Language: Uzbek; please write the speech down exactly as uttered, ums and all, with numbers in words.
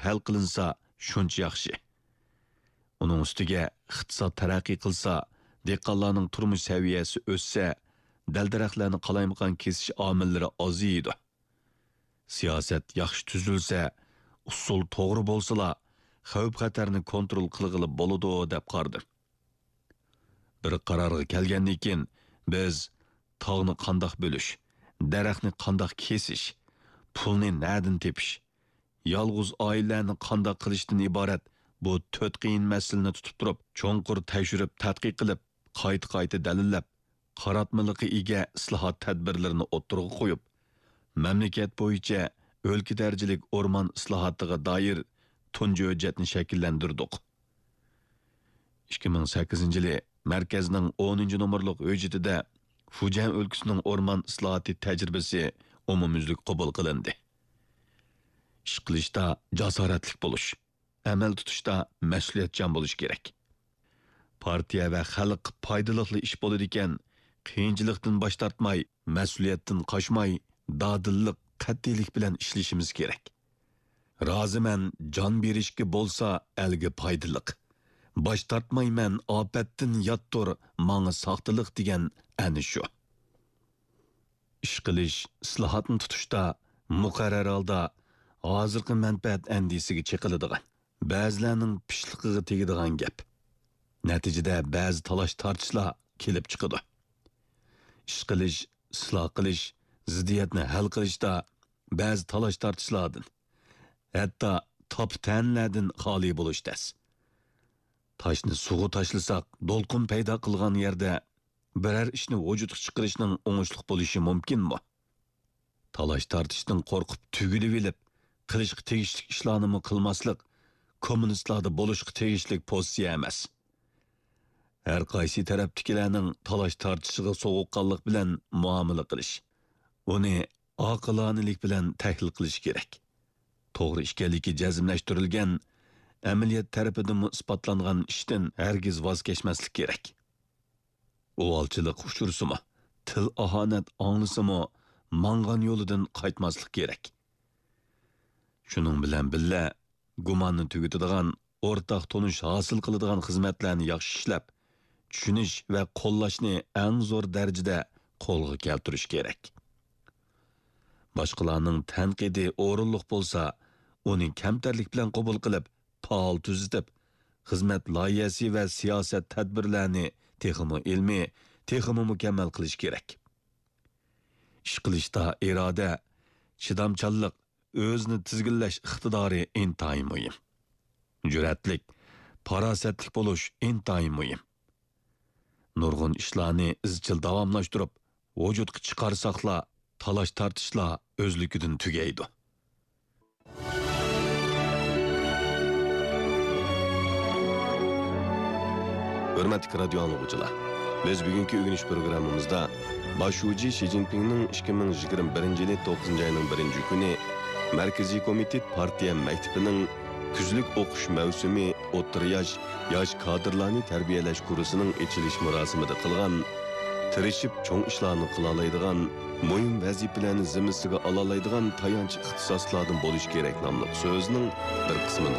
hal qilinsa shuncha yaxshi. Uning ustiga iqtisod taraqqiy qilsa, dehqonlarning turmush saviyasi o'ssa, dal-daraxtlarni qalaymaqan kesish omillari oziydi. Siyosat yaxshi tuzilsa, usul to'g'ri bo'lsa, xavf-xatarni kontrol qilg'ili bo'ladi deb qardim. Bir qarorga kelgandan keyin biz tog'ni qandoq bo'lish, daraxtni qandoq kesish, pulni nadin tepish, yolg'iz oilalarni qandoq qilishdan iborat bu to'rt qiyin masalani tutib turib, cho'nqur tekshirib, tadqiq qilib, qayta-qayta dalillab, qaratmaliqi ega islohot tadbirlarini o'ttirg'a qo'yib, mamlakat bo'yicha o'lka darajalik o'rmon islohotiga doir tunji hujjatni shakllantirdik. ikki ming sakkizinchi yili markazning o'ninchi nomerlik hujjatida Fujian o'lkasining o'rmon islohoti tajribasi umumyuzlik qabul qilindi. Ish qilishda jasoratli bo'lish, amal tutishda mas'uliyatchan bo'lish kerak. Partiya va xalq foydali ish bo'ladi ekan, qiyinchilikdan bosh tortmay, mas'uliyatdan qochmay, dadillik, qat'iylik bilan ishlashimiz kerak. Roziman jon berishga bo'lsa, elga foydaliq. Bosh tortmayman, ofatdan yottur, menga soxtalik degan ana shu. Ish qilish, islohotni tutishda muqarrar holda hozirgi manfaat andisiga chiqiladigan, ba'zilarning pishliqiga tegadigan gap. Natijada ba'zi talash tortishlar kelib chiqadi. Ish qilish, isloh qilish, ziddiyatni hal qilishda ba'zi talash tortishlardan, hatto top-tanlardan xoli bo'lish tas. Taşni suğu tashlasak, dolqin paydo qilgan yerda biror ishni vujudga chiqarishning o'ngishli bo'lishi mumkinmi? Talash tortishdan qo'rqib tugilib elib, qilishga tegishli ishlarni qilmaslik kommunistlarda bo'lishga tegishli pozitsiya emas. Har qaysi tarafdagilarning talash tortishiga sovuqqonlik bilan muomala qilish, uni oqilonalik bilan tahlil qilish kerak. To'g'ri ishkanligi jazmlashtirilgan amaliyat tarafidan isbotlangan ishdan hargiz voz kechmaslik kerak. O'valchilik uchursimi, til ahonat anglisimi, mangan yo'lidan qaytmaslik kerak. Shuning bilan billa gumonni tugatadigan, o'rtaq tonish hosil qiladigan xizmatlarni yaxshi ishlab, tushunish va qo'llashni eng zo'r darajada qo'lga keltirish kerak. Boshqalarning tanqidi o'rinliq bo'lsa, uni kamtarlik bilan qabul qilib, faol tuzitib, xizmat loyihasi va siyosat tadbirlarini texmi ilmiy, texmi mukammal qilish kerak. Ish qilishda iroda, chidamchanlik, o'zni tizginlash iqtidori intayin muhim. Jur'atlik, farosatlik bo'lish intayin muhim. Nurg'un ishlarni izchil davomlashtirib, vujudga chiqarsaqla, talash tortishlar o'zligidan tugaydi. Hürmetli radyo anlıqçılar, biz bugünkü ögünüş programımızda Başuci Xi Jinping'nin ikki ming yigirma birinchi yili to'qqizinchi ayning birinchi kuni Merkezi Komitet Partiya Maktabining kuzlik o'qish mavsumi o'rta yosh yosh kadrlarni tarbiyalash kursining ochilish marosimida qilgan, tirishib cho'ng ishlarni qila oladigan, muhim vazifalarni zimmasiga ola oladigan tayanch ixtisoslardan bo'lish kerak nomli so'zning bir qismini